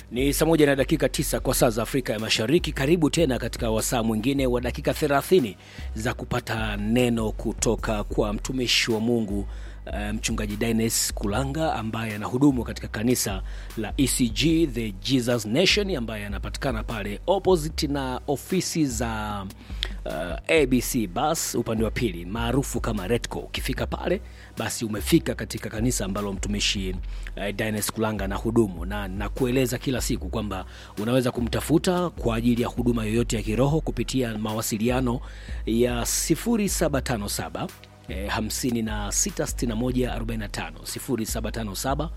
Ni saa 1:09 kwa saa za Afrika ya Mashariki. Karibu tena katika wasaa mwingine wa dakika 30 za kupata neno kutoka kwa mtumishi wa Mungu, mchungaji Dines Kulanga, ambaye anahudumu katika kanisa la ECG The Jesus Nation, ambaye anapatikana pale opposite na ofisi za ABC Bus upande wa pili, maarufu kama Redco. Ukifika pale basi umefika katika kanisa ambalo mtumishi Dines Kulanga anahudumu, na kueleza kila siku kwamba unaweza kumtafuta kwa ajili ya huduma yoyote ya kiroho kupitia mawasiliano ya 0757 566145 0757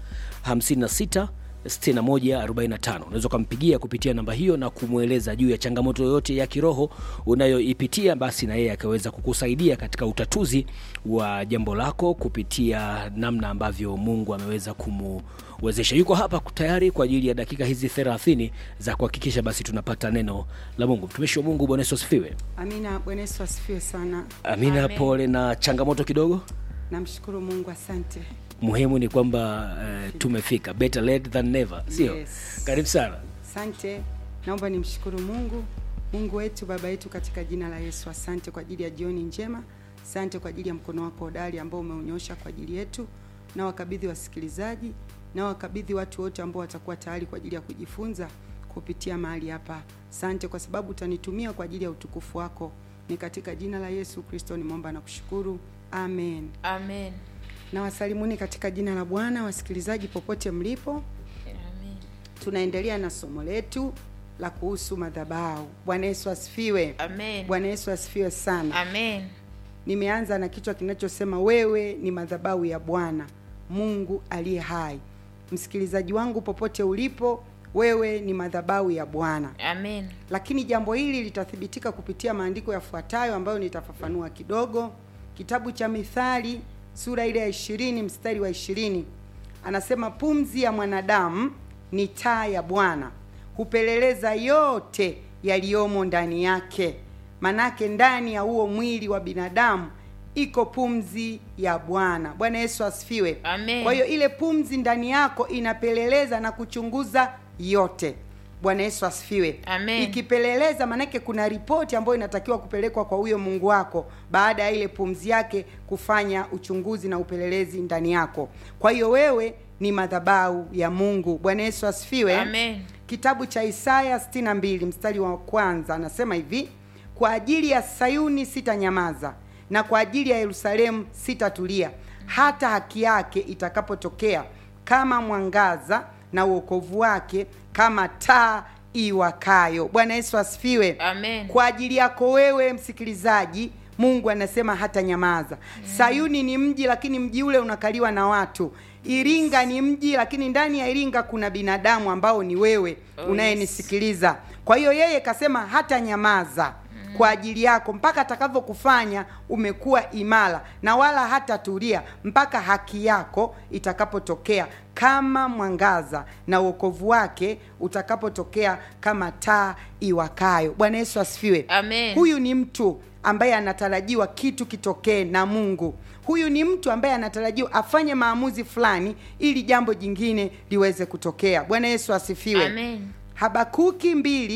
566145. Unaweza kumpigia kupitia namba hiyo na kumueleza juu ya changamoto yoyote ya kiroho unayoipitia, basi na yeye akaweza kukusaidia katika utatuzi wa jambo lako kupitia namna ambavyo Mungu ameweza kumwezesha. Yuko hapa tayari kwa ajili ya dakika hizi 30 za kuhakikisha basi tunapata neno la Mungu. Mtumishi wa Mungu, Bwana Yesu asifiwe. Amina. Bwana Yesu asifiwe sana. Amina. Amen. Pole na changamoto kidogo. Namshukuru Mungu, asante. Muhimu ni kwamba tumefika. Better late than never, sio? Yes. Karibu sana. Asante. Naomba nimshukuru Mungu, Mungu wetu, Baba yetu, katika jina la Yesu. Asante kwa ajili ya jioni njema. Asante kwa ajili ya mkono wako hodari ambao umeunyosha kwa ajili yetu. Na wakabidhi wasikilizaji, na wakabidhi watu wote ambao watakuwa tayari kwa ajili ya kujifunza kupitia mahali hapa. Asante kwa sababu utanitumia kwa ajili ya utukufu wako. Ni katika jina la Yesu Kristo nimeomba na kushukuru. Amen. Amen. Na wasalimuni katika jina la Bwana wasikilizaji popote mlipo. Amen. Tunaendelea na somo letu la kuhusu madhabahu. Bwana Yesu asifiwe. Amen. Bwana Yesu asifiwe sana. Amen. Nimeanza na kichwa kinachosema wewe ni madhabahu ya Bwana Mungu aliye hai. Msikilizaji wangu popote ulipo, wewe ni madhabahu ya Bwana. Amen. Lakini jambo hili litathibitika kupitia maandiko yafuatayo ambayo nitafafanua kidogo. Kitabu cha Mithali sura ile ya 20 mstari wa 20. Anasema pumzi ya mwanadamu ni taa ya Bwana, hupeleleza yote yaliyomo ndani yake. Manake ndani ya huo mwili wa binadamu iko pumzi ya Bwana. Bwana Yesu asifiwe. Amen. Kwa hiyo ile pumzi ndani yako inapeleleza na kuchunguza yote. Bwana Yesu asifiwe. Amen. Ikipeleleza manake kuna ripoti ambayo inatakiwa kupelekwa kwa huyo Mungu wako baada ya ile pumzi yake kufanya uchunguzi na upelelezi ndani yako. Kwa hiyo wewe ni madhabahu ya Mungu. Bwana Yesu asifiwe. Amen. Kitabu cha Isaya 62 mstari wa 1 anasema hivi: kwa ajili ya Sayuni sitanyamaza, na kwa ajili ya Yerusalemu sitatulia, hata haki yake itakapotokea kama mwangaza, na wokovu wake kama taa iwakayo. Bwana Yesu asifiwe. Amen. Kwa ajili yako wewe msikilizaji, Mungu anasema hata nyamaza. Sayuni ni mji, lakini mji ule unakaliwa na watu. Iringa ni mji, lakini ndani ya Iringa kuna binadamu ambao ni wewe unayenisikiliza. Kwa hiyo yeye kasema hata nyamaza kwa ajili yako mpaka atakavyokufanya umekuwa imara, na wala hata tulia mpaka haki yako itakapotokea kama mwangaza, na wokovu wake utakapotokea kama taa iwakayo. Bwana Yesu asifiwe. Amen. Huyu ni mtu ambaye anatarajiwa kitu kitokee na Mungu. Huyu ni mtu ambaye anatarajiwa afanye maamuzi fulani ili jambo jingine liweze kutokea. Bwana Yesu asifiwe. Amen. Habakuki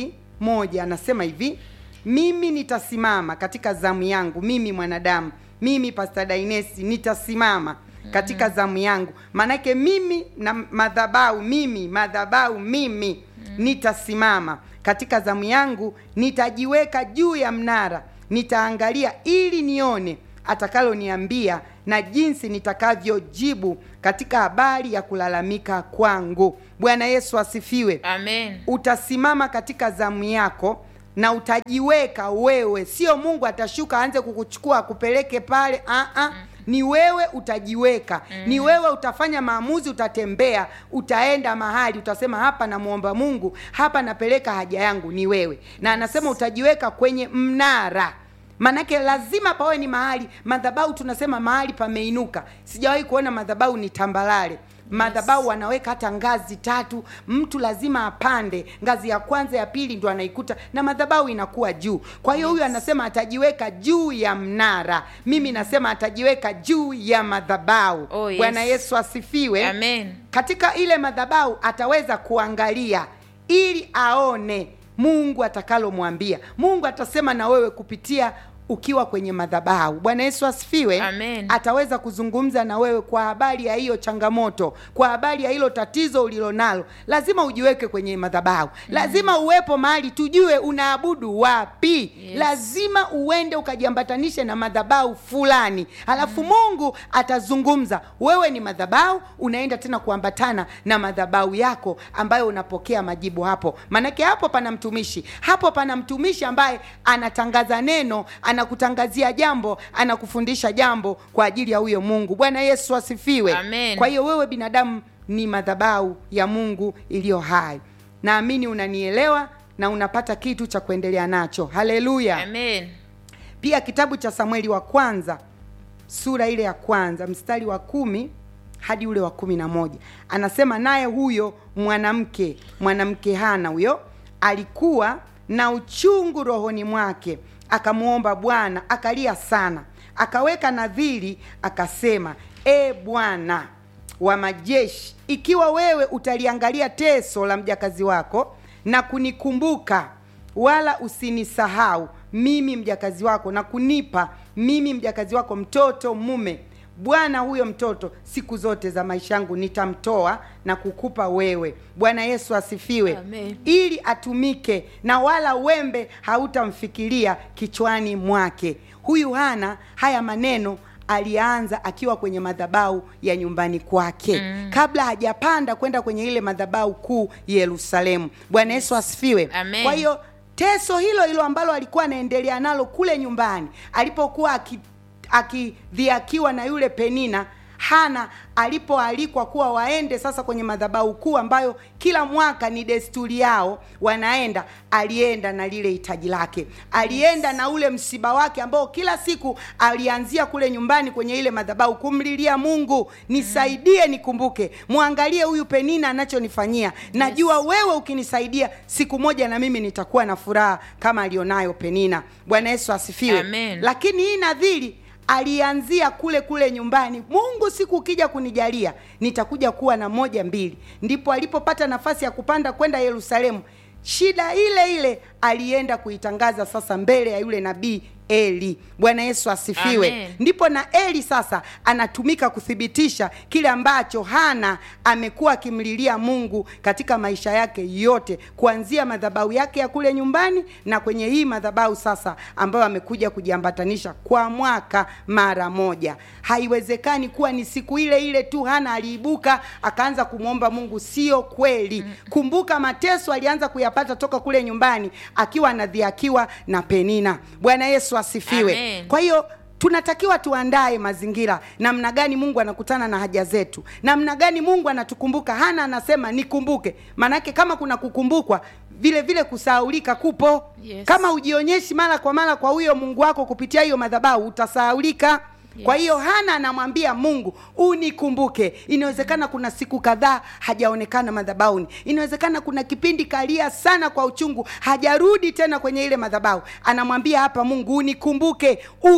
2:1 anasema hivi: mimi nitasimama katika zamu yangu, mimi mwanadamu, mimi Pastor Dines nitasimama katika zamu yangu. Manake mimi na madhabahu, mimi nitasimama katika zamu yangu, nitajiweka juu ya mnara, nitaangalia ili nione atakaloniambia na jinsi nitakavyojibu katika habari ya kulalamika kwangu. Bwana Yesu asifiwe. Amen. Utasimama katika zamu yako na utajiweka wewe, sio Mungu atashuka aanze kukuchukua akupeleke pale. Ni wewe utajiweka. Ni wewe utafanya maamuzi, utatembea, utaenda mahali, utasema hapa namuomba Mungu, hapa napeleka haja yangu. Ni wewe. Na anasema utajiweka kwenye mnara. Manake lazima pawe ni mahali. Madhabahu tunasema mahali pameinuka. Sijawahi kuona madhabahu ni tambalale. Madhabahu wanaweka hata ngazi 3, mtu lazima apande ngazi ya kwanza, ya pili ndo anaikuta, na madhabahu inakuwa juu. Kwa hiyo huyu anasema atajiweka juu ya mnara. Mimi nasema atajiweka juu ya madhabahu. Oh, yes. Bwana Yesu asifiwe. Amen. Katika ile madhabahu ataweza kuangalia ili aone Mungu atakalomwambia. Mungu atasema na wewe kupitia ukiwa kwenye madhabahu. Bwana Yesu asifiwe. Amen. Ataweza kuzungumza na wewe kwa habari ya hiyo changamoto, kwa habari ya hilo tatizo ulilonalo. Lazima ujiweke kwenye madhabahu. Lazima uwepo mahali tujue unaabudu wapi. Yes. Lazima uende ukajiambatanishe na madhabahu fulani. Alafu Mungu atazungumza. Wewe ni madhabahu, unaenda tena kuambatana na madhabahu yako ambayo unapokea majibu hapo. Manake hapo pana mtumishi. Hapo pana mtumishi ambaye anatangaza neno, anakutangazia jambo, anakufundisha jambo kwa ajili ya huyo Mungu. Bwana Yesu asifiwe. Amen. Kwa hiyo wewe binadamu ni madhabahu ya Mungu iliyo hai. Naamini unanielewa na unapata kitu cha kuendelea nacho. Haleluya. Amen. Pia kitabu cha Samueli wa kwanza, sura ile ya kwanza, mstari wa 10 hadi ule wa 11. Anasema naye huyo mwanamke Hana huyo alikuwa na uchungu rohoni mwake, akamuomba Bwana, akalia sana, akaweka nadhiri, akasema, Bwana wa majeshi, ikiwa wewe utaliangalia teso la mjakazi wako na kunikumbuka, wala usinisahau mimi mjakazi wako, na kunipa mimi mjakazi wako mtoto mume, Bwana huyo mtoto siku zote za maisha yangu nitamtoa na kukupa wewe. Bwana Yesu asifiwe. Amen. Ili atumike na wala wembe hautamfikiria kichwani mwake. Huyu Hana haya maneno alianza akiwa kwenye madhabahu ya nyumbani kwake, kabla hajapanda kwenda kwenye ile madhabahu kuu Yerusalemu. Bwana Yesu asifiwe. Amen. Kwa hiyo teso hilo ambalo alikuwa anaendelea nalo kule nyumbani, alipokuwa akidhiakiwa na yule Penina, Hana alipoalikwa kuwa waende sasa kwenye madhabahu kuu ambayo kila mwaka ni desturi yao wanaenda, alienda na lile hitaji lake. Alienda na ule msiba wake ambao kila siku alianzia kule nyumbani kwenye ile madhabahu kumlilia Mungu, nisaidie, nikumbuke, muangalie huyu Penina anachonifanyia. Najua wewe ukinisaidia siku moja na mimi nitakuwa na furaha kama alionayo Penina. Bwana Yesu asifiwe. Amen. Lakini hii nadhiri alianzia kule nyumbani. Mungu, siku ukija kunijalia nitakuja kuwa na 1 2. Ndipo alipopata nafasi ya kupanda kwenda Yerusalemu, shida ile alienda kuitangaza sasa mbele ya yule nabii Eli. Bwana Yesu asifiwe. Amen. Ndipo na Eli sasa anatumika kuthibitisha kile ambacho Hana amekuwa akimlilia Mungu katika maisha yake yote, kuanzia madhabahu yake ya kule nyumbani na kwenye hii madhabahu sasa ambayo amekuja kujiambatanisha kwa mwaka mara moja. Haiwezekani kuwa ni siku ile tu Hana aliibuka akaanza kumwomba Mungu, sio kweli. Kumbuka mateso alianza kuyapata toka kule nyumbani akiwa anadhiakiwa na Penina. Bwana Yesu asifiwe. Amen. Kwa hiyo tunatakiwa tuandae mazingira, namna gani Mungu anakutana na haja zetu, namna gani Mungu anatukumbuka. Hana anasema nikumbuke, manake kama kuna kukumbukwa, vile kusahaulika kupo. Yes. Kama ujionyeshi mara kwa mara kwa huyo Mungu wako kupitia hiyo madhabahu, utasahaulika. Yes. Kwa hiyo Hana anamwambia Mungu, unikumbuke. Inawezekana kuna siku kadhaa hajaonekana madhabahuni. Inawezekana kuna kipindi kalia sana kwa uchungu, hajarudi tena kwenye ile madhabahu. Anamwambia hapa Mungu, unikumbuke,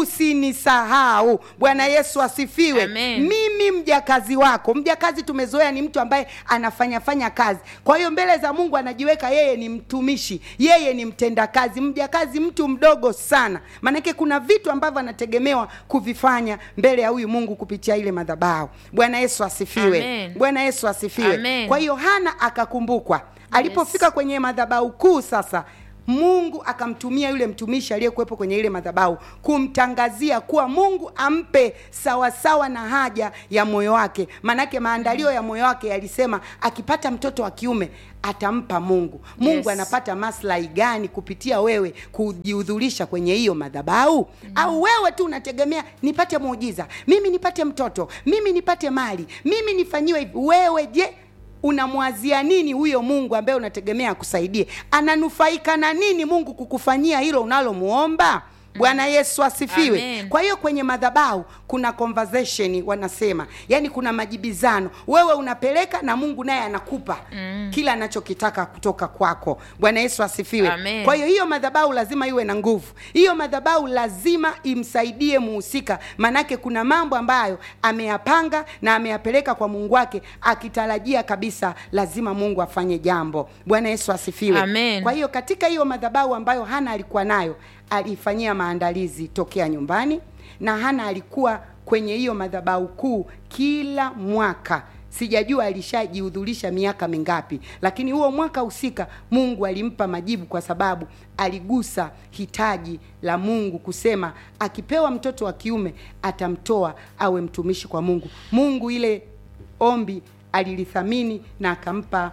usinisahau. Bwana Yesu asifiwe. Amen. Mimi mjakazi wako. Mjakazi tumezoea ni mtu ambaye anafanya kazi. Kwa hiyo mbele za Mungu anajiweka yeye ni mtumishi, yeye ni mtendakazi. Mjakazi mtu mdogo sana. Manake kuna vitu ambavyo anategemewa kuvifanya mbele ya huyu Mungu kupitia ile madhabahu. Bwana Yesu asifiwe. Amen. Bwana Yesu asifiwe. Amen. Kwa hiyo Hana akakumbukwa. Alipofika kwenye madhabahu kuu sasa, Mungu akamtumia yule mtumishi aliyekuwepo kwenye ile madhabahu kumtangazia kuwa Mungu ampe sawa na haja ya moyo wake. Manake maandalio ya moyo wake yalisema akipata mtoto wa kiume atampa Mungu. Mungu Yes. anapata maslahi gani kupitia wewe kujihudhurisha kwenye hiyo madhabahu? Au wewe tu unategemea nipate muujiza, mimi nipate mtoto, mimi nipate mali, mimi nifanyiwe hivi? Wewe je, unamwazia nini huyo Mungu ambaye unategemea akusaidie? Ananufaika na nini Mungu kukufanyia hilo unalomuomba? Bwana Yesu asifiwe. Amen. Kwa hiyo kwenye madhabahu kuna conversation wanasema. Yaani kuna majibizano. Wewe unapeleka na Mungu naye anakupa kila anachokitaka kutoka kwako. Bwana Yesu asifiwe. Amen. Kwa hiyo madhabahu lazima iwe na nguvu. Hiyo madhabahu lazima imsaidie muhusika. Manake kuna mambo ambayo ameyapanga na ameyapeleka kwa Mungu wake akitarajia kabisa lazima Mungu afanye jambo. Bwana Yesu asifiwe. Amen. Kwa hiyo katika hiyo madhabahu ambayo Hana alikuwa nayo, alifanyia maandalizi tokea nyumbani, na Hana alikuwa kwenye hiyo madhabahu kuu kila mwaka. Sijajua alishajihudhurisha miaka mingapi, lakini huo mwaka husika Mungu alimpa majibu, kwa sababu aligusa hitaji la Mungu kusema akipewa mtoto wa kiume atamtoa awe mtumishi kwa Mungu. Mungu ile ombi alilithamini na akampa,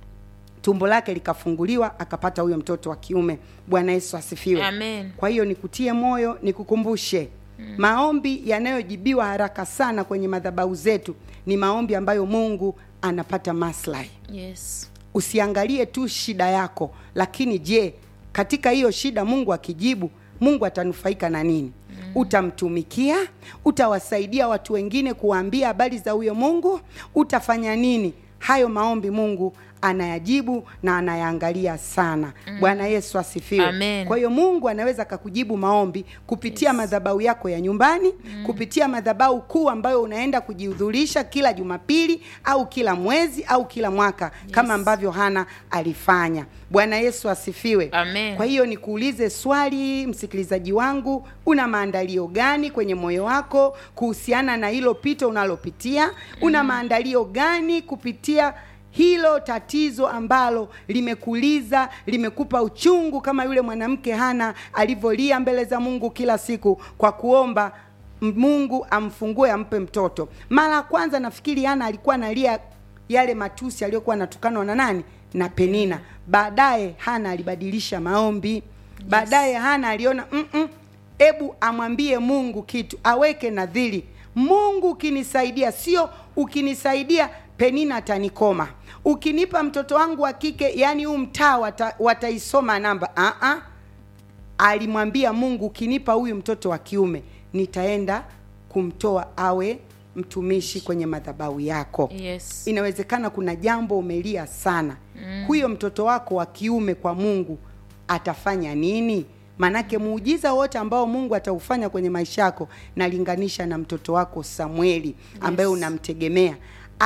tumbo lake likafunguliwa, akapata huyo mtoto wa kiume. Bwana Yesu asifiwe. Amen. Kwa hiyo nikutie moyo, nikukumbushe maombi yanayojibiwa haraka sana kwenye madhabahu zetu ni maombi ambayo Mungu anapata maslahi. Yes. Usiangalie tu shida yako, lakini je, katika hiyo shida Mungu akijibu, Mungu atanufaika na nini? Utamtumikia? Utawasaidia watu wengine kuwaambia habari za huyo Mungu? Utafanya nini? Hayo maombi Mungu anayajibu na anayaangalia sana. Bwana Yesu asifiwe. Amen. Kwa hiyo Mungu anaweza kukujibu maombi kupitia madhabahu yako ya nyumbani, kupitia madhabahu kuu ambayo unaenda kujihudhurisha kila Jumapili au kila mwezi au kila mwaka, kama ambavyo Hana alifanya. Bwana Yesu asifiwe. Amen. Kwa hiyo nikuulize swali, msikilizaji wangu, una maandalio gani kwenye moyo wako kuhusiana na hilo pito unalopitia? Una maandalio gani kupitia hilo tatizo ambalo limekuliza, limekupa uchungu, kama yule mwanamke Hana alivyolia mbele za Mungu kila siku kwa kuomba Mungu amfungue, ampe mtoto? Mara kwanza nafikiri Hana alikuwa analia yale matusi aliyokuwa anatukanwa na nani? Na Penina. Baadaye Hana alibadilisha maombi. Baadaye Hana aliona hebu amwambie Mungu kitu, aweke nadhiri. Mungu ukinisaidia, sio ukinisaidia Penina atanikoma. Ukinipa mtoto wangu wa kike, yani huu mtaa wataisoma namba. Alimwambia Mungu, ukinipa huyu mtoto wa kiume, nitaenda kumtoa awe mtumishi kwenye madhabahu yako. Yes. Inawezekana kuna jambo umelia sana. Huyo mtoto wako wa kiume kwa Mungu atafanya nini? Manake muujiza wote ambao Mungu ataufanya kwenye maisha yako, nalinganisha na mtoto wako Samueli ambaye unamtegemea.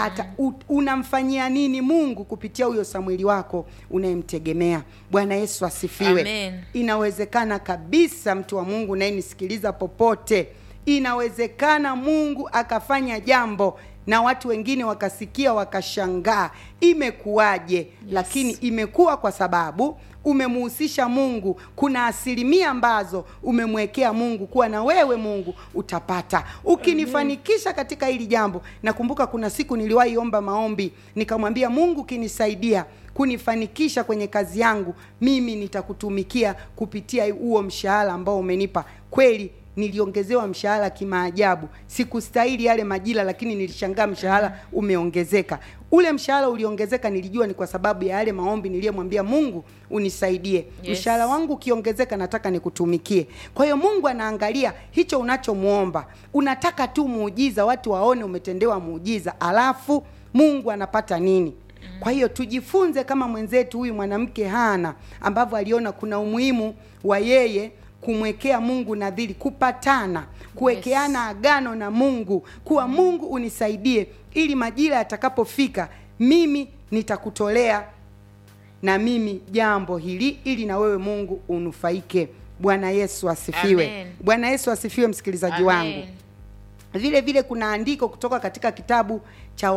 Unamfanyia nini Mungu kupitia huyo Samueli wako unayemtegemea? Bwana Yesu asifiwe. Amen. Inawezekana kabisa, mtu wa Mungu naye nisikiliza popote, inawezekana Mungu akafanya jambo na watu wengine wakasikia wakashangaa, imekuwaje? Lakini imekuwa kwa sababu umemuhusisha Mungu. Kuna asilimia ambazo umemwekea Mungu kuwa na wewe Mungu utapata ukinifanikisha katika hili jambo. Nakumbuka kuna siku niliwahi omba maombi, nikamwambia Mungu, kinisaidia kunifanikisha kwenye kazi yangu, mimi nitakutumikia kupitia huo mshahara ambao umenipa. Kweli niliongezewa mshahara kimaajabu. Sikustahili yale majira, lakini nilishangaa mshahara umeongezeka. Ule mshahara uliongezeka, nilijua ni kwa sababu ya yale maombi niliyomwambia Mungu unisaidie. Yes. Mshahara wangu ukiongezeka, nataka nikutumikie. Kwa hiyo Mungu anaangalia hicho unachomuomba. Unataka tu muujiza, watu waone umetendewa muujiza, alafu Mungu anapata nini? Kwa hiyo tujifunze kama mwenzetu huyu mwanamke Hana, ambavyo aliona kuna umuhimu wa yeye kumwekea Mungu nadhiri, kupatana, kuwekeana agano na Mungu, kuwa Mungu unisaidie ili majira yatakapofika mimi nitakutolea na mimi jambo hili, ili na wewe Mungu unufaike. Bwana Yesu asifiwe. Amen. Bwana Yesu asifiwe, msikilizaji wangu. Vile vile kuna andiko kutoka katika kitabu cha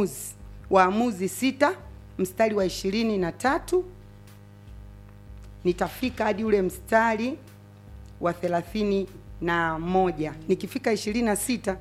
Waamuzi 6 mstari wa 23. Nitafika hadi ule mstari wa 31. Nikifika 26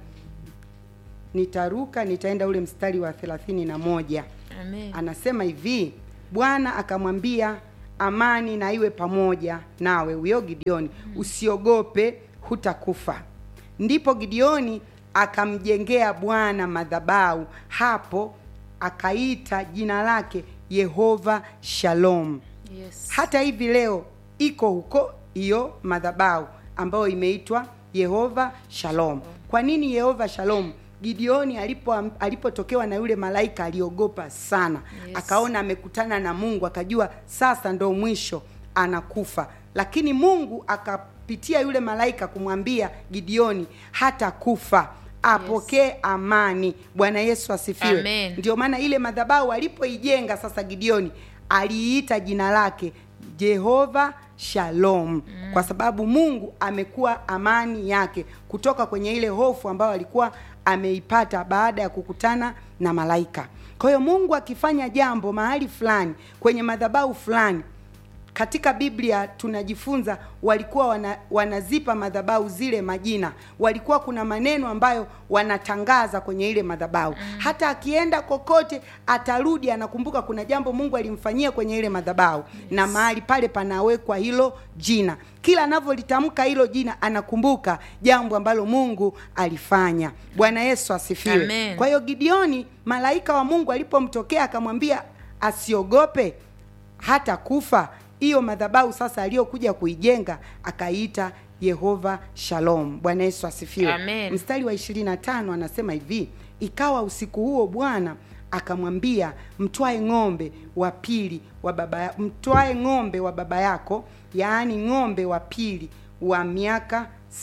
nitaruka, nitaenda ule mstari wa 31. Amen. Anasema hivi, Bwana akamwambia, amani na iwe pamoja nawe, huyo Gideoni, usiogope, hutakufa. Ndipo Gideoni akamjengea Bwana madhabahu, hapo akaita jina lake Yehova Shalom. Yes. Hata hivi leo iko huko hiyo madhabahu ambayo imeitwa Yehova Shalom. Kwa nini Yehova Shalom? Gideoni alipotokewa na yule malaika aliogopa sana. Akaona amekutana na Mungu, akajua sasa ndo mwisho, anakufa. Lakini Mungu akapitia yule malaika kumwambia Gideoni hata kufa, apokee amani. Bwana Yesu asifiwe. Ndio maana ile madhabahu alipoijenga sasa, Gideoni aliita jina lake Jehova Shalom, kwa sababu Mungu amekuwa amani yake kutoka kwenye ile hofu ambayo alikuwa ameipata baada ya kukutana na malaika. Kwa hiyo Mungu akifanya jambo mahali fulani, kwenye madhabahu fulani, katika Biblia tunajifunza walikuwa wanazipa madhabahu zile majina. Walikuwa kuna maneno ambayo wanatangaza kwenye ile madhabahu. Hata akienda kokote atarudi anakumbuka kuna jambo Mungu alimfanyia kwenye ile madhabahu. Na mahali pale panawekwa hilo jina. Kila anavyolitamka hilo jina anakumbuka jambo ambalo Mungu alifanya. Bwana Yesu asifiwe. Kwa hiyo Gideoni, malaika wa Mungu alipomtokea akamwambia asiogope hata kufa, hiyo madhabahu sasa aliyokuja kuijenga akaita Yehova Shalom. Bwana Yesu asifiwe. Mstari wa 25 anasema hivi: ikawa usiku huo Bwana akamwambia, mtwae ng'ombe wa pili wa baba yako, yaani ng'ombe wa pili wa miaka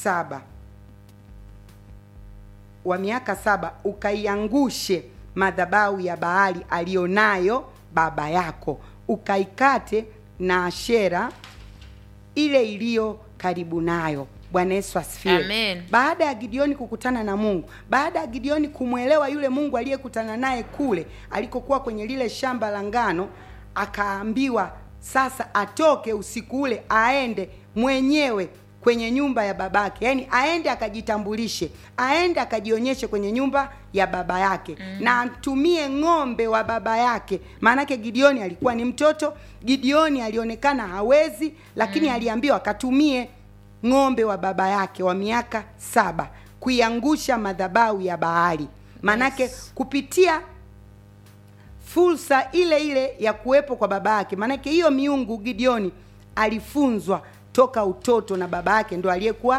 7 ukaiangushe madhabahu ya Baali alionayo baba yako, ukaikate na Ashera ile iliyo karibu nayo. Bwana Yesu asifiwe. Baada ya Gideoni kukutana na Mungu, baada ya Gideoni kumwelewa yule Mungu aliyekutana naye kule alikokuwa kwenye lile shamba la ngano, akaambiwa sasa atoke usiku ule aende mwenyewe kwenye nyumba ya babake. Yaani aende akajitambulishe, aende akajionyeshe kwenye nyumba ya baba yake. Na atumie ng'ombe wa baba yake. Maana yake Gideoni alikuwa ni mtoto, Gideoni alionekana hawezi, lakini aliambiwa akatumie ng'ombe wa baba yake wa miaka 7 kuiangusha madhabahu ya Baali. Maana yake kupitia fursa ile ya kuwepo kwa baba yake. Maana yake hiyo miungu Gideoni alifunzwa toka utoto na baba yake ndo aliyekuwa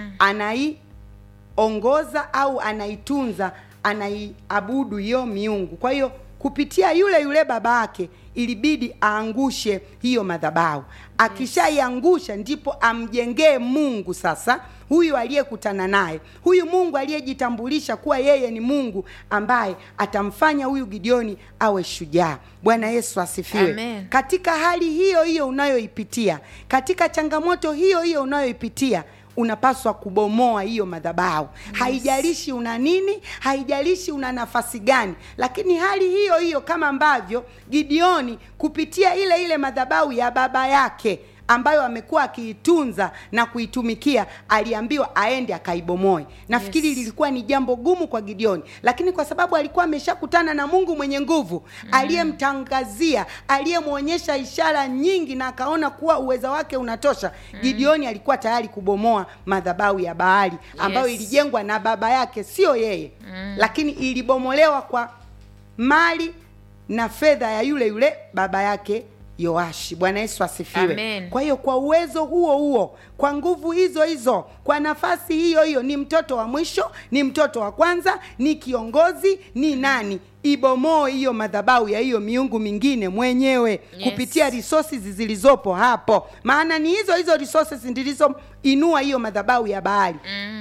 anaiongoza au anaitunza, anaiabudu hiyo miungu. Kwa hiyo kupitia yule baba yake ilibidi aangushe hiyo madhabahu. Akishaiangusha ndipo amjengee Mungu sasa huyu aliyekutana naye, huyu Mungu aliyejitambulisha kuwa yeye ni Mungu ambaye atamfanya huyu Gideoni awe shujaa. Bwana Yesu asifiwe. Katika hali hiyo unayoipitia, katika changamoto hiyo unayoipitia, unapaswa kubomoa hiyo madhabahu. Haijalishi una nini, haijalishi una nafasi gani, lakini hali hiyo kama ambavyo Gideoni kupitia ile madhabahu ya baba yake ambayo amekuwa akiitunza na kuitumikia, aliambiwa aende akaibomoe. Nafikiri lilikuwa ni jambo gumu kwa Gideoni, lakini kwa sababu alikuwa ameshakutana na Mungu mwenye nguvu, aliyemtangazia, aliyemuonyesha ishara nyingi na akaona kuwa uweza wake unatosha, Gideoni alikuwa tayari kubomoa madhabahu ya Baali ambayo ilijengwa na baba yake, sio yeye. Lakini ilibomolewa kwa mali na fedha ya yule baba yake Yoashi. Bwana Yesu asifiwe. Kwa hiyo kwa uwezo huo, kwa nguvu hizo, kwa nafasi hiyo, ni mtoto wa mwisho, ni mtoto wa kwanza, ni kiongozi, ni nani, ibomoe hiyo madhabahu ya hiyo miungu mingine mwenyewe kupitia resources zilizopo hapo. Maana ni hizo resources ndizo inua hiyo madhabahu ya Baali.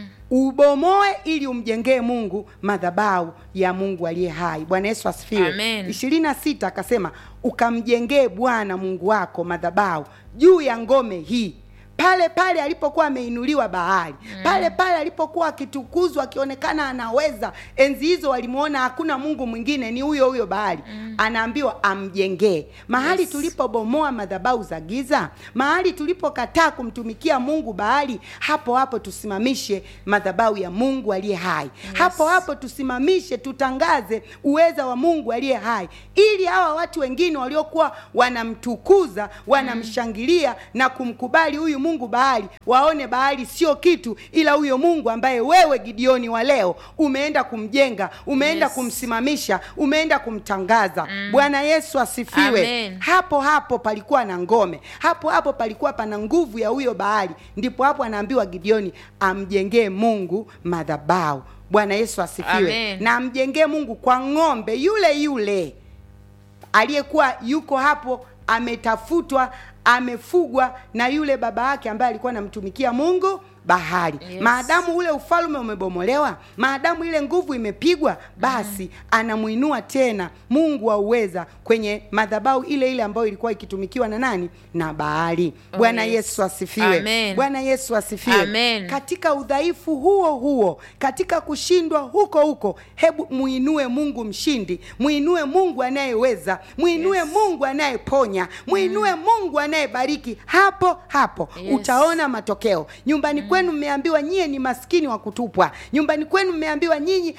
Ubomoe ili umjengee Mungu madhabahu ya Mungu aliye hai. Bwana Yesu asifiwe. 26 akasema, ukamjengee Bwana Mungu wako madhabahu juu ya ngome hii. Pale alipokuwa ameinuliwa Baali, pale alipokuwa akitukuzwa, akionekana anaweza. Enzi hizo walimuona hakuna Mungu mwingine, ni huyo Baali. Anaambiwa amjengee. Mahali tulipobomoa madhabahu za giza, mahali tulipokataa kumtumikia Mungu Baali, hapo tusimamishe madhabahu ya Mungu aliye hai. Hapo tusimamishe, tutangaze uweza wa Mungu aliye hai, ili hawa watu wengine waliokuwa wanamtukuza, wanamshangilia na kumkubali huyu mungu Baali, waone Baali sio kitu, ila huyo Mungu ambaye wewe Gideoni wa leo umeenda kumjenga, umeenda kumsimamisha, umeenda kumtangaza. Bwana Yesu asifiwe. Amen. Hapo hapo palikuwa na ngome, hapo hapo palikuwa pana nguvu ya huyo Baali. Ndipo hapo anaambiwa Gideoni amjengee Mungu madhabahu. Bwana Yesu asifiwe. Amen. Na amjengee Mungu kwa ng'ombe yule yule aliyekuwa yuko hapo, ametafutwa, amefugwa na yule baba yake ambaye alikuwa anamtumikia Mungu Bahali. Yes. Maadamu ule ufalme umebomolewa, maadamu ile nguvu imepigwa, basi anamuinua tena Mungu wa uweza kwenye madhabahu ile ile ambayo ilikuwa ikitumikiwa na nani? Na Baali. Bwana Yesu asifiwe. Amen. Bwana Yesu asifiwe. Amen. Katika udhaifu huo huo, katika kushindwa huko huko, hebu muinue Mungu mshindi, muinue Mungu anayeweza, muinue Mungu anayeponya, muinue Mungu anayebariki. Hapo hapo utaona matokeo. Nyumbani kwenu mmeambiwa nyie ni maskini wa kutupwa. Nyumbani kwenu mmeambiwa nyinyi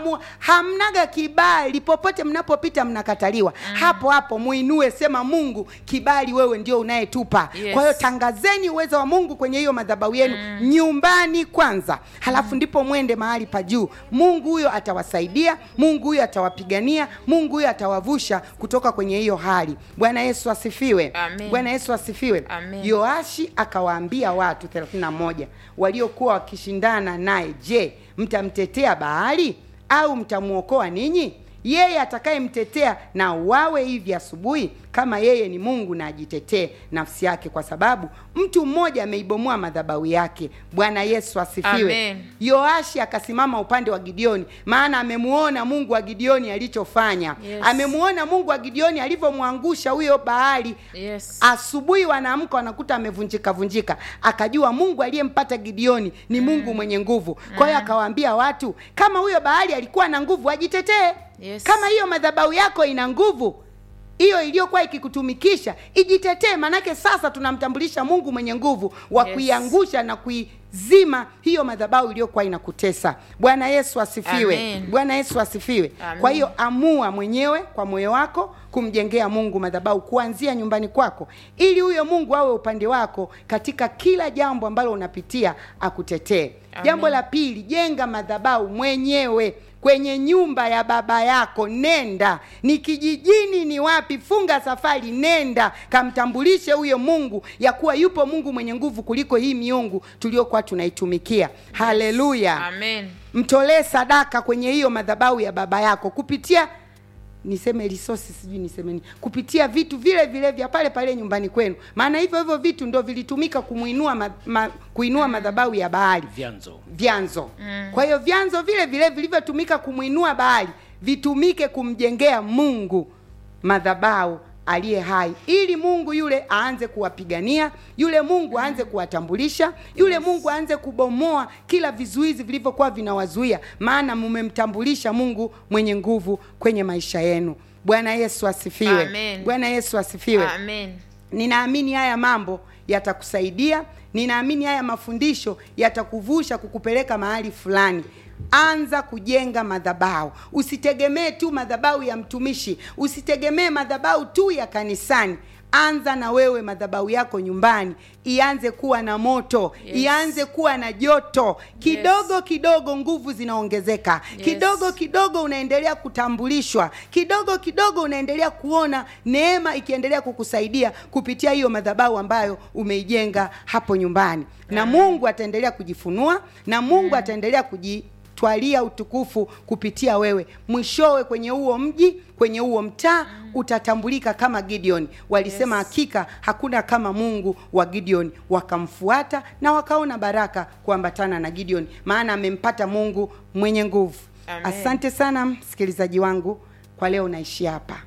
hamnaga kibali, popote mnapopita mnakataliwa. Hapo hapo muinue, sema Mungu, kibali wewe ndio unayetupa. Kwa hiyo tangazeni uwezo wa Mungu kwenye hiyo madhabahu yenu nyumbani kwanza. Halafu ndipo mwende mahali pa juu. Mungu huyo atawasaidia, Mungu huyo atawapigania, Mungu huyo atawavusha kutoka kwenye hiyo hali. Bwana Yesu asifiwe. Amen. Bwana Yesu asifiwe. Amen. Yoashi akawaambia watu 31 waliokuwa wakishindana naye, je, mtamtetea Baali au mtamuokoa ninyi? Yeye atakayemtetea na wawe hivi asubuhi, kama yeye ni Mungu, na ajitetee nafsi yake, kwa sababu mtu mmoja ameibomoa madhabahu yake. Bwana Yesu asifiwe. Amen. Yoashi akasimama upande wa Gideoni, maana amemuona Mungu wa Gideoni alichofanya. Amemuona Mungu wa Gideoni alivyomwangusha huyo Baali. Asubuhi wanaamka wanakuta amevunjika vunjika. Akajua Mungu aliyempata Gideoni ni Mungu mwenye nguvu. Kwa hiyo akawaambia watu, kama huyo Baali alikuwa na nguvu, ajitetee. Kama hiyo madhabahu yako ina nguvu, hiyo iliyokuwa ikikutumikisha, ijitetee. Manake sasa tunamtambulisha Mungu mwenye nguvu wa kuiangusha na kuizima hiyo madhabahu iliyokuwa inakutesa. Bwana Yesu asifiwe. Amen. Bwana Yesu asifiwe. Amen. Kwa hiyo amua mwenyewe kwa moyo wako kumjengea Mungu madhabahu kuanzia nyumbani kwako, ili huyo Mungu awe upande wako katika kila jambo ambalo unapitia, akutetee. Jambo la pili, jenga madhabahu mwenyewe kwenye nyumba ya baba yako. Nenda, ni kijijini, ni wapi, funga safari, nenda kamtambulishe huyo Mungu ya kuwa yupo Mungu mwenye nguvu kuliko hii miungu tuliyokuwa tunaitumikia. Haleluya. Amen. Mtolee sadaka kwenye hiyo madhabahu ya baba yako kupitia, niseme resources, sijui niseme nini, kupitia vitu vile vile vya pale pale nyumbani kwenu. Maana hivyo vitu ndio vilitumika kumuinua kuinua madhabahu ya Baali. Vyanzo. Kwa hiyo vyanzo vile vile vilivyotumika kumuinua Baali vitumike kumjengea Mungu madhabahu aliye hai, ili Mungu yule aanze kuwapigania, yule Mungu aanze kuwatambulisha, yule Mungu aanze kubomoa kila vizuizi vilivyokuwa vinawazuia, maana mmemtambulisha Mungu mwenye nguvu kwenye maisha yenu. Bwana Yesu asifiwe. Amen. Bwana Yesu asifiwe. Amen. Ninaamini haya mambo yatakusaidia. Ninaamini haya mafundisho yatakuvusha kukupeleka mahali fulani. Anza kujenga madhabahu. Usitegemee tu madhabahu ya mtumishi, usitegemee madhabahu tu ya kanisani. Anza na wewe madhabahu yako nyumbani, ianze kuwa na moto, ianze kuwa na joto. Kidogo kidogo nguvu zinaongezeka. Kidogo kidogo unaendelea kutambulishwa. Kidogo kidogo unaendelea kuona neema ikiendelea kukusaidia kupitia hiyo madhabahu ambayo umeijenga hapo nyumbani. Na Mungu ataendelea kujifunua, na Mungu ataendelea kujitwalia utukufu kupitia wewe. Mwishowe kwenye huo mji, kwenye huo mtaa, utatambulika kama Gideon. Walisema hakika hakuna kama Mungu wa Gideon. Wakamfuata na wakaona baraka kuambatana na Gideon, maana amempata Mungu mwenye nguvu. Amen. Asante sana msikilizaji wangu, kwa leo naishi hapa.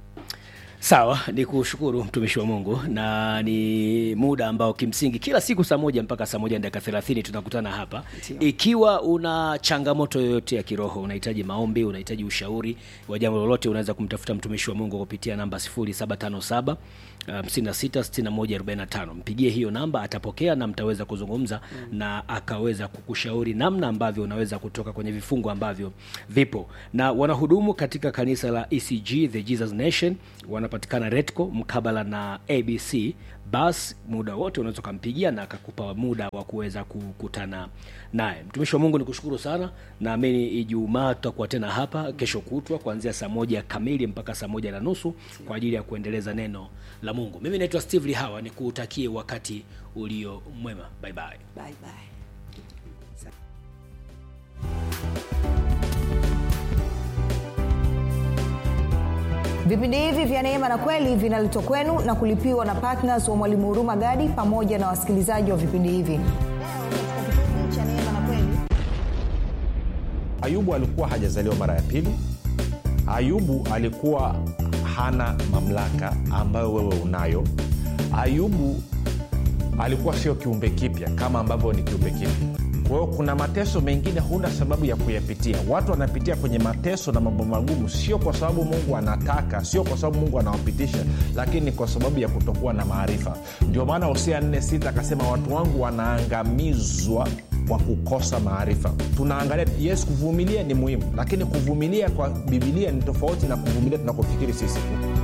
Sawa, ni kushukuru mtumishi wa Mungu, na ni muda ambao kimsingi kila siku saa 1 mpaka saa 1 dakika 30 tunakutana hapa. Ikiwa una changamoto yoyote ya kiroho, unahitaji maombi, unahitaji ushauri wa jambo lolote, unaweza kumtafuta mtumishi wa Mungu kupitia namba 0757 566145. Mpigie hiyo namba, atapokea na mtaweza kuzungumza na akaweza kukushauri namna ambavyo unaweza kutoka kwenye vifungo ambavyo vipo. Na wanahudumu katika kanisa la ECG The Jesus Nation, wana anapatikana Retco mkabala na ABC. Basi muda wote unaweza kumpigia na akakupa muda wa kuweza kukutana naye. Mtumishi wa Mungu, nikushukuru sana. Naamini Ijumaa tutakuwa tena hapa kesho kutwa kuanzia 1:00 kamili mpaka 1:30 kwa ajili ya kuendeleza neno la Mungu. Mimi naitwa Steve Lihawa, nikutakie wakati ulio mwema. Bye bye. Bye bye. Vipindi hivi vya Neema na Kweli vinaletwa kwenu na kulipiwa na partners wa Mwalimu Huruma Gadi pamoja na wasikilizaji wa vipindi hivi. Leo katika kipindi cha Neema na Kweli, Ayubu alikuwa hajazaliwa mara ya pili. Ayubu alikuwa hana mamlaka ambayo wewe unayo. Ayubu alikuwa sio kiumbe kipya kama ambavyo ni kiumbe kipya. Kwa hiyo kuna mateso mengine huna sababu ya kuyapitia. Watu wanapitia kwenye mateso na mambo magumu sio kwa sababu Mungu anataka, sio kwa sababu Mungu anawapitisha, lakini kwa sababu ya kutokuwa na maarifa. Ndio maana Hosea 4:6 akasema watu wangu wanaangamizwa kwa kukosa maarifa. Tunaangalia yes, kuvumilia ni muhimu, lakini kuvumilia kwa Biblia ni tofauti na kuvumilia tunakofikiri sisi.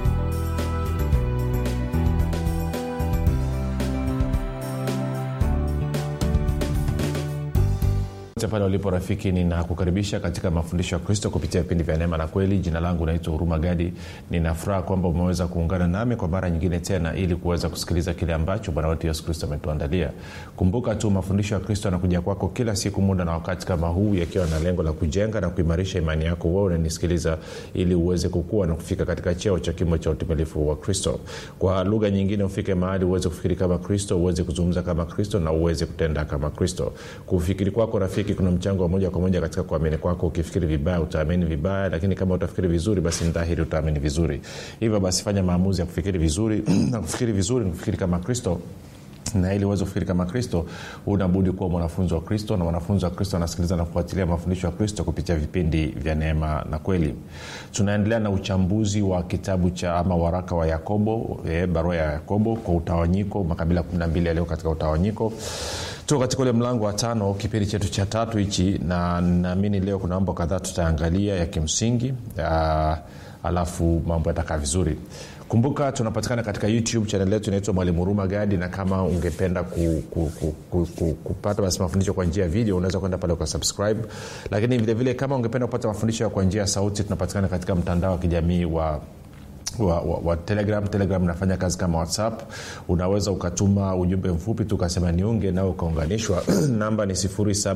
Pale ulipo rafiki, ninakukaribisha katika mafundisho ya Kristo kupitia vipindi vya Neema na Kweli. Jina langu naitwa Huruma Gadi. Ninafuraha kwamba umeweza kuungana nami kwa mara nyingine tena ili kuweza kusikiliza kile ambacho Bwana wetu Yesu Kristo ametuandalia. Kumbuka tu mafundisho ya Kristo yanakuja kwako kila siku muda na wakati kama huu, yakiwa na lengo la kujenga na kuimarisha imani yako wewe unanisikiliza, ili uweze kukua na kufika katika cheo cha kimo cha utimilifu wa Kristo. Kwa lugha nyingine, ufike mahali uweze kufikiri kama Kristo, uweze kuzungumza kama Kristo na uweze kutenda kama Kristo. Kufikiri kwako rafiki kuna mchango wa moja kwa moja katika kuamini kwako. Ukifikiri vibaya utaamini vibaya, lakini kama utafikiri vizuri basi dhahiri utaamini vizuri. Hivyo basi fanya maamuzi ya kufikiri vizuri na kufikiri vizuri, kufikiri kama Kristo. Na ili uweze kufikiri kama Kristo, unabudi kuwa mwanafunzi wa Kristo, na wanafunzi wa Kristo wanasikiliza na kufuatilia mafundisho ya Kristo kupitia vipindi vya Neema na Kweli. Tunaendelea na uchambuzi wa kitabu cha ama waraka wa Yakobo, barua ya Yakobo kwa utawanyiko, makabila 12 yaliyo katika utawanyiko. Tuko katika ule mlango wa 5, kipindi chetu cha 3 hichi, na naamini leo kuna mambo kadhaa tutaangalia ya kimsingi, alafu mambo yatakaa vizuri. Kumbuka tunapatikana katika YouTube channel yetu inaitwa Mwalimu Huruma Gadi, na kama ungependa kupata basi mafundisho kwa njia ya video unaweza kwenda pale kwa subscribe. Lakini vile vile kama ungependa kupata mafundisho kwa njia ya sauti, tunapatikana katika mtandao wa kijamii wa Telegram nafanya kazi kama WhatsApp. Unaweza ukatuma ujumbe mfupi tu ukasema niunge na ukaunganishwa. Namba ni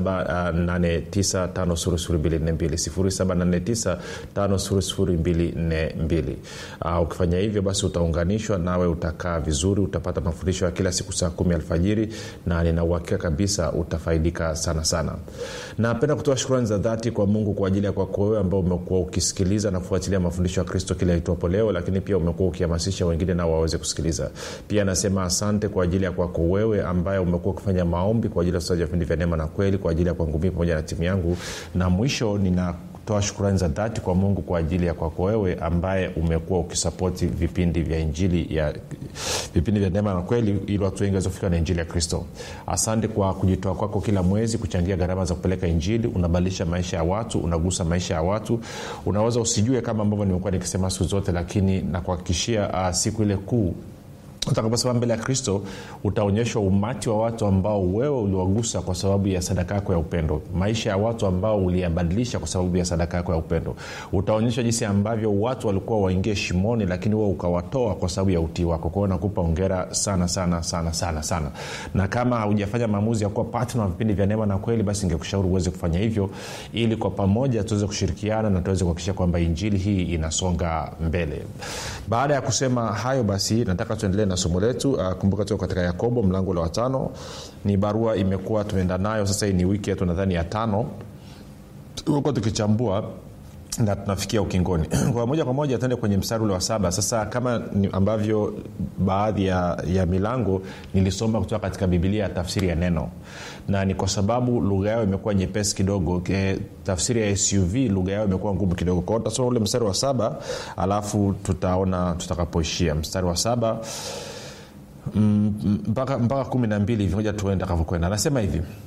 0789500242 0789500242. Ukifanya hivyo basi utaunganishwa, nawe utakaa vizuri, utapata mafundisho ya kila siku saa 10 alfajiri, na nina uhakika kabisa utafaidika sana sana. Napenda kutoa shukrani za dhati kwa Mungu kwa ajili ya kwako wewe ambao umekuwa ukisikiliza na kufuatilia mafundisho ya Kristo kila itwapo leo, lakini pia umekuwa ukihamasisha wengine nao waweze kusikiliza. Pia nasema asante kwa ajili ya kwako wewe ambaye umekuwa ukifanya maombi kwa ajili ya usaji wa vipindi vya Neema na Kweli, kwa ajili ya kwangu mimi pamoja na timu yangu. Na mwisho ninatoa shukrani za dhati kwa Mungu kwa ajili ya kwako wewe ambaye umekuwa ukisapoti vipindi vya Injili ya vipindi vya Neema na Kweli, ili watu wengi waweze kufika na Injili ya Kristo. Asante kwa kujitoa kwako kila mwezi kuchangia gharama za kupeleka Injili. Unabadilisha maisha ya watu, unagusa maisha ya watu. Unaweza usijue kama ambavyo nimekuwa nikisema siku zote, lakini nakuhakikishia siku ile kuu utakaposimama mbele ya Kristo utaonyeshwa umati wa watu ambao wewe uliwagusa kwa sababu ya sadaka yako ya upendo, maisha ya watu ambao uliyabadilisha kwa sababu ya sadaka yako ya upendo. Utaonyeshwa jinsi ambavyo watu walikuwa waingie shimoni, lakini wewe ukawatoa kwa sababu ya utii wako. Kwa hiyo nakupa hongera sana sana sana sana sana. Na kama hujafanya maamuzi ya kuwa partner wa vipindi vya Neema na Kweli, basi ningekushauri uweze kufanya hivyo, ili kwa pamoja tuweze kushirikiana na tuweze kuhakikisha kwamba Injili hii inasonga mbele. Baada ya kusema hayo, basi nataka tuendelee na somo letu. Kumbuka tuko katika Yakobo mlango wa 5. Ni barua imekuwa tumeenda nayo sasa, hii ni wiki yetu nadhani ya 5. Tumekuwa tukichambua na tunafikia ukingoni. Kwa moja kwa moja tuende kwenye mstari ule wa 7. Sasa kama ambavyo baadhi ya milango nilisoma kutoka katika Biblia ya tafsiri ya neno, na ni kwa sababu lugha yao imekuwa nyepesi kidogo. Tafsiri ya SUV lugha yao imekuwa ngumu kidogo. Kwa hiyo tutasoma ule mstari wa 7 alafu tutaona tutakapoishia. Mstari wa 7 mpaka 12 hivi, ngoja tuende takavyokwenda. Anasema hivi: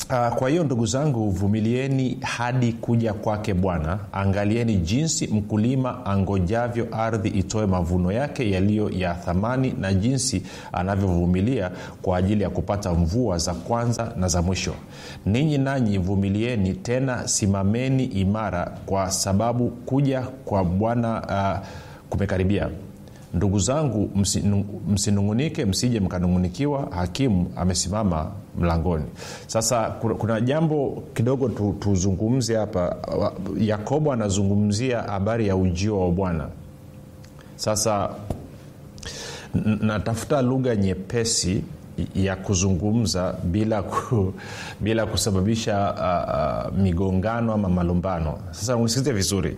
Kwa hiyo ndugu zangu, vumilieni hadi kuja kwake Bwana. Angalieni jinsi mkulima angojavyo ardhi itoe mavuno yake yaliyo ya thamani, na jinsi anavyovumilia kwa ajili ya kupata mvua za kwanza na za mwisho. Ninyi nanyi vumilieni, tena simameni imara, kwa sababu kuja kwa Bwana kumekaribia. Ndugu zangu, msinungunike, msije mkanungunikiwa, hakimu amesimama mlangoni. Sasa kuna jambo kidogo tuzungumze hapa. Yakobo anazungumzia habari ya ujio wa Bwana. Sasa natafuta lugha nyepesi ya kuzungumza bila kusababisha migongano ama malumbano. Sasa unisikilize vizuri.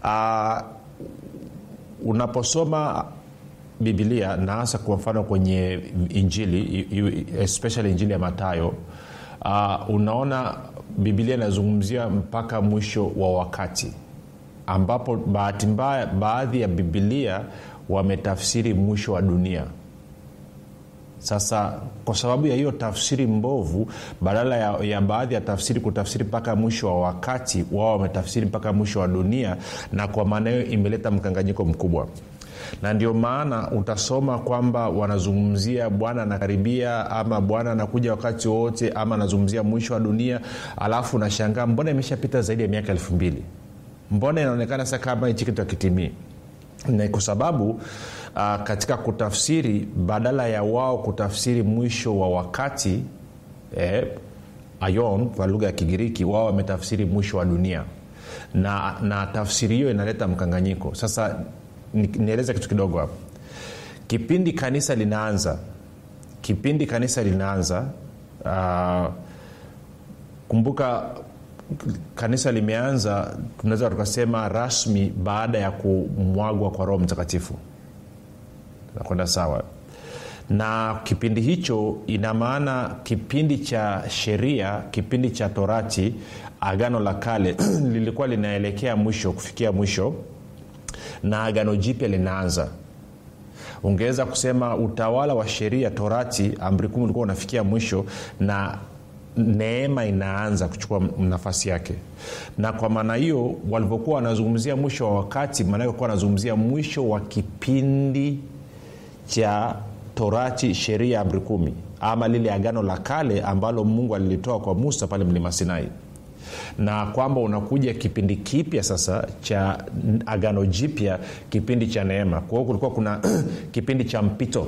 Unaposoma Biblia, na hasa kwa mfano kwenye Injili, especially Injili ya Mathayo, unaona Biblia inazungumzia mpaka mwisho wa wakati, ambapo bahati mbaya baadhi ya Biblia wametafsiri mwisho wa dunia. Sasa kwa sababu ya hiyo tafsiri mbovu, badala ya baadhi ya tafsiri kutafsiri mpaka mwisho wa wakati, wao wametafsiri mpaka mwisho wa dunia, na kwa maana hiyo imeleta mkanganyiko mkubwa. Na ndio maana utasoma kwamba wanazungumzia Bwana anakaribia, ama Bwana anakuja wakati wote, ama anazungumzia mwisho wa dunia, alafu unashangaa mbona imeshapita zaidi ya miaka 2000? Mbona inaonekana sasa kama hichi kitu hakitimii? Na kwa sababu katika kutafsiri, badala ya wao kutafsiri mwisho wa wakati, aion kwa lugha ya Kigiriki, wao wametafsiri mwisho wa dunia, na tafsiri hiyo inaleta mkanganyiko. Sasa nieleze kitu kidogo hapo. Kipindi kanisa linaanza, kumbuka kanisa limeanza, tunaweza tukasema rasmi baada ya kumwagwa kwa Roho Mtakatifu. Nakwenda sawa? Na kipindi hicho ina maana kipindi cha sheria, kipindi cha Torati, Agano la Kale lilikuwa linaelekea mwisho, kufikia mwisho, na Agano Jipya linaanza. Ungeweza kusema utawala wa sheria, Torati, Amri 10 ulikuwa unafikia mwisho, na neema inaanza kuchukua nafasi yake. Na kwa maana hiyo walipokuwa wanazungumzia mwisho wa wakati, maana yake kwa wanazungumzia mwisho wa kipindi cha Torati, sheria, Amri 10, ama lile Agano la Kale ambalo Mungu alilitoa kwa Musa pale mlima Sinai, na kwamba unakuja kipindi kipya sasa cha Agano Jipya, kipindi cha neema. Kwa hiyo kulikuwa kuna kipindi cha mpito.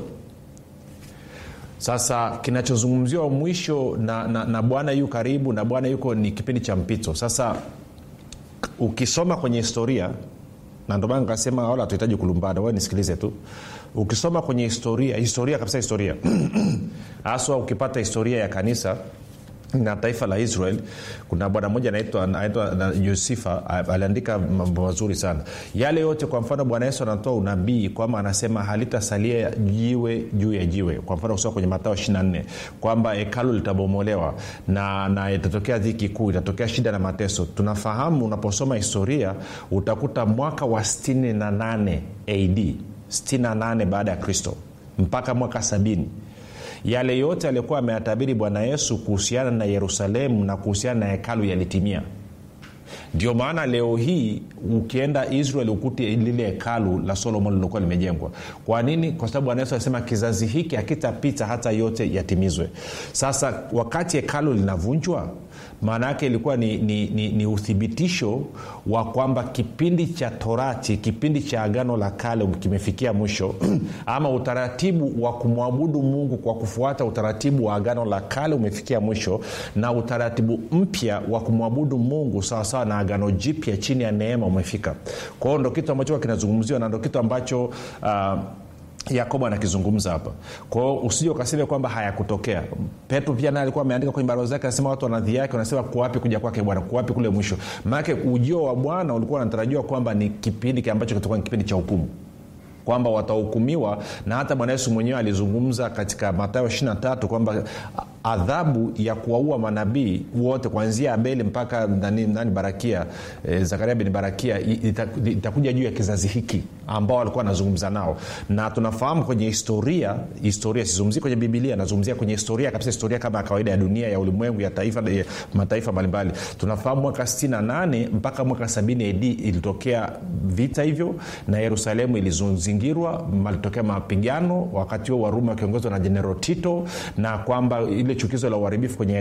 Sasa kinachozungumziwa mwisho na Bwana yu karibu, na Bwana yuko, ni kipindi cha mpito. Sasa ukisoma kwenye historia, na ndio maana nikasema wala tuhitaji kulumbana, wewe nisikilize tu. Ukisoma kwenye historia kabisa, historia hasa ukipata historia ya kanisa na taifa la Israel, kuna bwana mmoja anaitwa Yusufa, aliandika mambo mazuri sana. Yale yote, kwa mfano Bwana Yesu anatoa unabii kwamba anasema halitasalia jiwe juu ya jiwe. Kwa mfano kusoma kwenye Mathayo 24 kwamba hekalu litabomolewa na itatokea dhiki kuu, itatokea shida na mateso. Tunafahamu unaposoma historia utakuta mwaka wa 68 AD, 68 baada ya Kristo, mpaka mwaka 70, yale yote alikuwa ameyatabiri Bwana Yesu kuhusiana na Yerusalemu na kuhusiana na hekalu yalitimia. Ndio maana leo hii ukienda Israel ukute lile hekalu la Solomon lilikuwa limejengwa. Kwa nini? Kwa sababu Bwana Yesu alisema kizazi hiki hakitapita hata yote yatimizwe. Sasa wakati hekalu linavunjwa, maana yake ilikuwa ni uthibitisho wa kwamba kipindi cha Torati, kipindi cha Agano la Kale kimefikia mwisho ama utaratibu wa kumwabudu Mungu kwa kufuata utaratibu wa Agano la Kale umefikia mwisho, na utaratibu mpya wa kumwabudu Mungu sawa sawa na Agano Jipya chini ya neema umefika. Kwa hiyo ndio kitu ambacho kinazungumziwa, na ndio kitu ambacho Yakobo anakizungumza hapa. Kwa hiyo usije ukasema kwamba hayakutokea. Petro pia naye alikuwa ameandika kwenye barua zake, anasema watu wanadhi yake wanasema kwa wapi kuja kwake Bwana, kwa wapi kule mwisho. Maana ujio wa Bwana ulikuwa unatarajiwa kwamba ni kipindi ambacho kitakuwa ni kipindi cha hukumu, kwamba watahukumiwa. Na hata Bwana Yesu mwenyewe alizungumza katika Mathayo 23 kwamba adhabu ya kuwaua manabii wote kuanzia Abeli mpaka nani Barakia, Zakaria bin Barakia, itakuja juu ya kizazi hiki ambao walikuwa wanazungumza nao. Na tunafahamu kwenye historia sizungumzii kwenye Biblia, nazungumzia kwenye historia kabisa, historia kama kawaida ya dunia, ya ulimwengu, ya taifa, ya mataifa mbalimbali. Tunafahamu mwaka 68 mpaka mwaka 70 AD ilitokea vita hivyo, na Yerusalemu ilizingirwa, malitokea mapigano, wakati huo Warumi wakiongozwa na General Tito, na kwamba ile chukizo la uharibifu kwenye